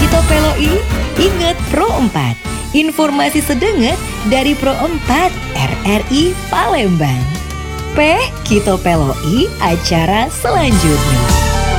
Kita peloi, ingat Pro 4. Informasi sedenget dari Pro 4 RRI Palembang. Kita peloi acara selanjutnya.